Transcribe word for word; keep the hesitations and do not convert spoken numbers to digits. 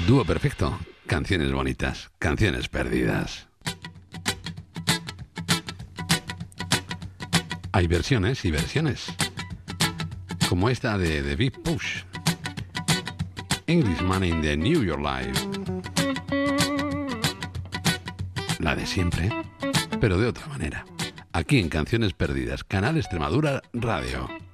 Dúo perfecto. Canciones bonitas, canciones perdidas. Hay versiones y versiones, como esta de The Big Push, Englishman in the New York Life. La de siempre, pero de otra manera. Aquí en Canciones Perdidas, Canal Extremadura Radio.